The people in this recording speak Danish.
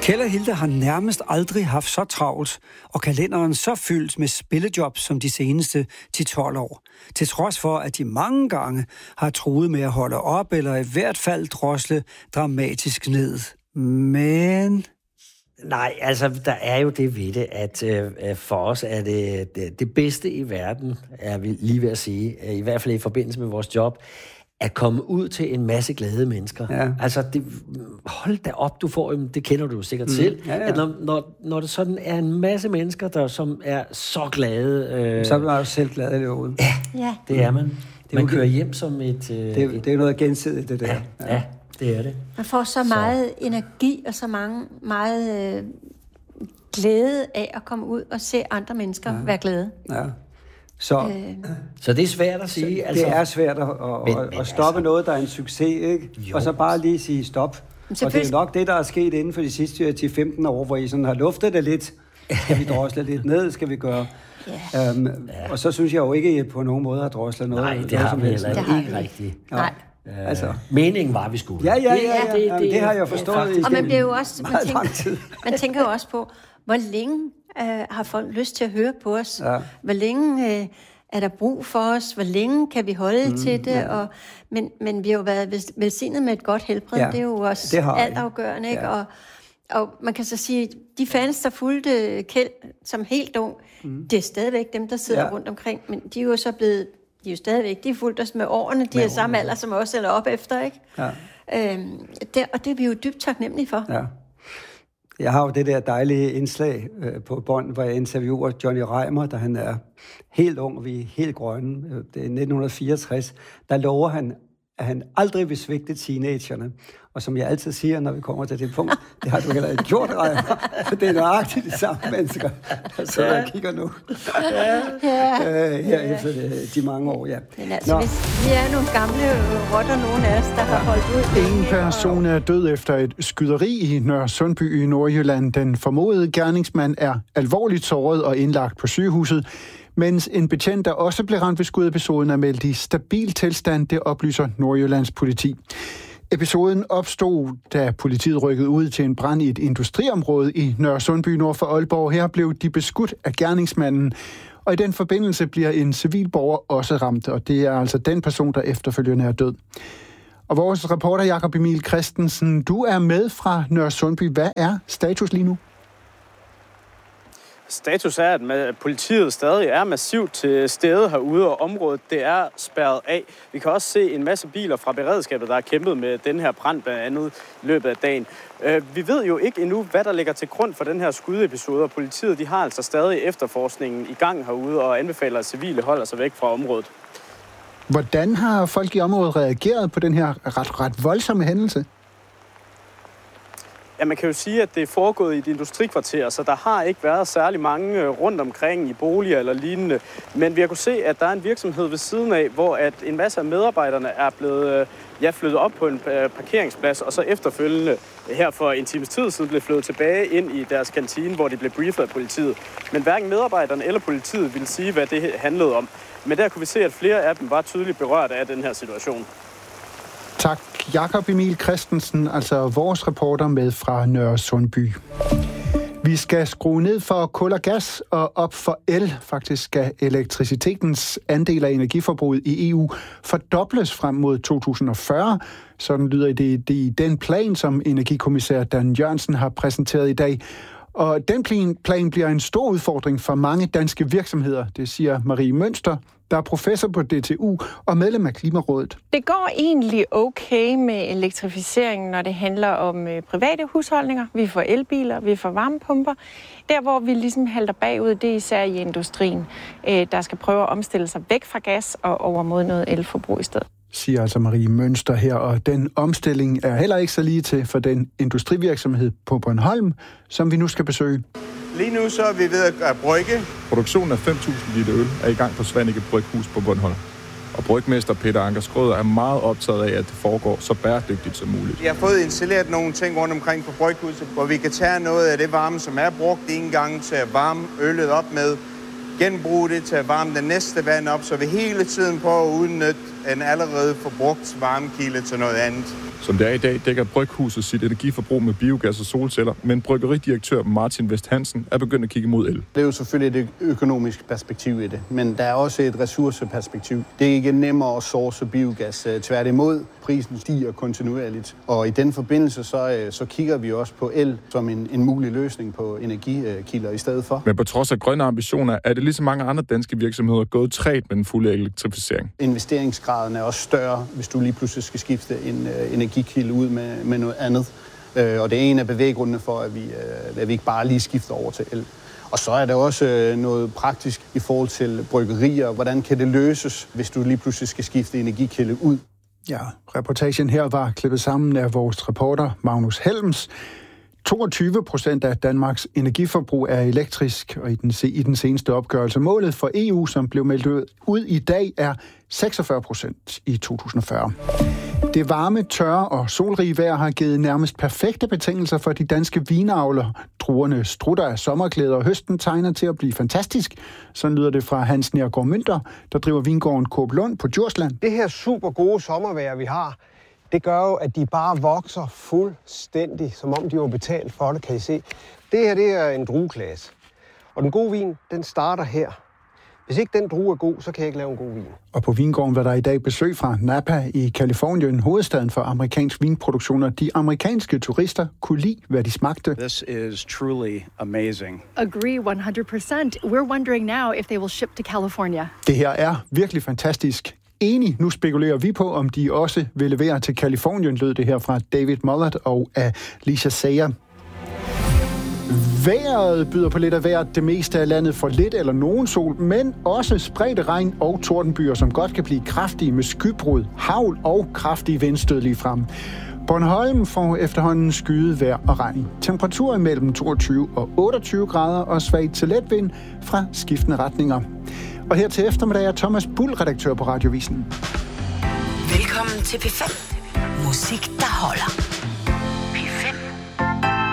Kjeld og Hilda har nærmest aldrig haft så travlt, og kalenderen så fyldt med spillejobs som de seneste 10-12 år. Til trods for, at de mange gange har truet med at holde op, eller i hvert fald drosle dramatisk ned. Men... Nej, altså, der er jo det ved det, at for os er det bedste i verden, er vi lige ved at sige, i hvert fald i forbindelse med vores job, at komme ud til en masse glade mennesker. Ja. Altså, hold da op, du får, det kender du sikkert selv, at når det sådan er en masse mennesker, der som er så glade... så er man også selv glad i det. Ja, det er man. Man kører hjem som et... Det er noget gensidigt, det der. Ja, det er det. Man får så meget energi og så meget glæde af at komme ud og se andre mennesker være glade. Ja. Så det er svært at sige. Altså, det er svært at stoppe noget, der er en succes, ikke? Jo. Og så bare lige sige stop. Og det er nok det, der er sket inden for de sidste 10-15 år, hvor I sådan har luftet det lidt. Skal vi drosle lidt ned? Skal vi gøre... Og så synes jeg jo ikke, at I på nogen måde har droslet noget. Nej, det har vi heller ikke rigtigt. Nej. Altså, meningen var, vi skulle. Ja. Det har jeg forstået. Og man bliver jo også... Man tænker jo også på, hvor længe har folk lyst til at høre på os? Ja. Hvor længe er der brug for os? Hvor længe kan vi holde til det? Ja. Men vi har jo været velsignet med et godt helbred. Det er jo også altafgørende. Ikke? Og man kan så sige, de fans, der fulgte Kjeld som helt ung, det er stadigvæk dem, der sidder rundt omkring. Men de er jo så blevet... De er jo stadigvæk, de er fulgt os med årene. De er samme alder som os, eller op efter, ikke? Ja. Og det er vi jo dybt taknemmelige for. Ja. Jeg har jo det der dejlige indslag på bånd, hvor jeg interviewer Johnny Reimer, da han er helt ung, og vi er helt grønne. Det er 1964. Der lover han, at han aldrig vil svigte teenagerne. Og som jeg altid siger, når vi kommer til det punkt, det har du heller ikke gjort, Reimer. For det er nøjagtigt de samme mennesker, der sidder og kigger nu. Her efter de mange år, Men altså, hvis vi er nogle gamle rotter, nogen af os, der har holdt ud. En person er død efter et skyderi i Nørresundby i Nordjylland. Den formodede gerningsmand er alvorligt såret og indlagt på sygehuset, mens en betjent, der også blev ramt ved skudepisoden, er meldt i stabil tilstand, det oplyser Nordjyllands politi. Episoden opstod, da politiet rykkede ud til en brand i et industriområde i Nørresundby nord for Aalborg. Her blev de beskudt af gerningsmanden, og i den forbindelse bliver en civil borger også ramt, og det er altså den person, der efterfølgende er død. Og vores reporter Jakob Emil Christensen, du er med fra Nørresundby. Hvad er status lige nu? Status er, at politiet stadig er massivt til stede herude, og området det er spærret af. Vi kan også se en masse biler fra beredskabet, der har kæmpet med den her brand blandt andet i løbet af dagen. Vi ved jo ikke endnu, hvad der ligger til grund for den her skudepisode, og politiet de har altså stadig efterforskningen i gang herude og anbefaler, at civile holder sig væk fra området. Hvordan har folk i området reageret på den her ret voldsomme hændelse? Ja, man kan jo sige, at det er foregået i et industrikvarter, så der har ikke været særlig mange rundt omkring i boliger eller lignende. Men vi har kunnet se, at der er en virksomhed ved siden af, hvor at en masse af medarbejderne er blevet flyttet op på en parkeringsplads, og så efterfølgende her for en times tid siden blev flyttet tilbage ind i deres kantine, hvor de blev briefet af politiet. Men hverken medarbejderne eller politiet ville sige, hvad det handlede om. Men der kunne vi se, at flere af dem var tydeligt berørt af den her situation. Tak, Jakob Emil Christensen, altså vores reporter med fra Nørresundby. Vi skal skrue ned for kul og gas og op for el. Faktisk skal elektricitetens andel af energiforbruget i EU fordobles frem mod 2040. Sådan lyder det i den plan, som energikommissær Dan Jørgensen har præsenteret i dag. Og den plan bliver en stor udfordring for mange danske virksomheder, det siger Marie Mønster, der er professor på DTU og medlem af Klimarådet. Det går egentlig okay med elektrificeringen, når det handler om private husholdninger. Vi får elbiler, vi får varmepumper. Der, hvor vi ligesom halter bagud, det er især i industrien, der skal prøve at omstille sig væk fra gas og over mod noget elforbrug i stedet. Siger altså Marie Mønster her, og den omstilling er heller ikke så lige til for den industrivirksomhed på Bornholm, som vi nu skal besøge. Lige nu så er vi ved at brygge. Produktionen af 5.000 liter øl er i gang på Svanike Bryghus på Bornholm. Og brygmester Peter Anker Skrøder er meget optaget af, at det foregår så bæredygtigt som muligt. Vi har fået installeret nogle ting rundt omkring på bryghuset, hvor vi kan tage noget af det varme, som er brugt en gang til at varme øllet op med, genbruge det til at varme det næste vand op, så vi hele tiden prøver at udnytte en allerede forbrugt varmekilde til noget andet. Som det er i dag, dækker Bryghuset sit energiforbrug med biogas og solceller, men bryggeridirektør Martin Vest Hansen er begyndt at kigge mod el. Det er jo selvfølgelig et økonomisk perspektiv i det, men der er også et ressourceperspektiv. Det er ikke nemmere at source biogas. Tværtimod, prisen stiger kontinuerligt, og i den forbindelse så kigger vi også på el som en mulig løsning på energikilder i stedet for. Men på trods af grønne ambitioner, er det ligesom mange andre danske virksomheder gået træt med den fulde elektrificering. Investeringsgraden er også større, hvis du lige pludselig skal skifte en energikilde ud med noget andet. Og det er en af bevæggrundene for, at vi ikke bare lige skifter over til el. Og så er der også noget praktisk i forhold til bryggerier. Hvordan kan det løses, hvis du lige pludselig skal skifte energikilde ud? Ja, reportagen her var klippet sammen af vores reporter Magnus Helms. 22% af Danmarks energiforbrug er elektrisk, og i den seneste opgørelse målet for EU, som blev meldt ud i dag, er 46% i 2040. Det varme, tørre og solrige vejr har givet nærmest perfekte betingelser for de danske vinavlere. Druerne strutter af sommerklæder, og høsten tegner til at blive fantastisk. Så lyder det fra Hans Nergård Mønter, der driver vingården Coop Lund på Djursland. Det her super gode sommervejr, vi har, det gør jo, at de bare vokser fuldstændig, som om de var betalt for det, kan I se. Det her, det er en drueklasse. Og den gode vin, den starter her. Hvis ikke den drue er god, så kan jeg ikke lave en god vin. Og på vingården var der i dag besøg fra Napa i Californien, hovedstaden for amerikansk vinproduktion, og de amerikanske turister kunne lide, hvad de smagte. This is truly amazing. Agree 100%. We're wondering now if they will ship to California. Det her er virkelig fantastisk. Enig, nu spekulerer vi på, om de også vil levere til Californien, lød det her fra David Mullert og Alicia Sayer. Vejret byder på lidt af hvert. Det meste af landet får lidt eller nogen sol, men også spredte regn og tordenbyer, som godt kan blive kraftige med skybrud, hagl og kraftige vindstød lige frem. Bornholm får efterhånden skyet vejr og regn. Temperaturer mellem 22 og 28 grader og svagt til let vind fra skiftende retninger. Og her til eftermiddag er Thomas Bull, redaktør på Radiovisen. Velkommen til P5. Musik, der holder.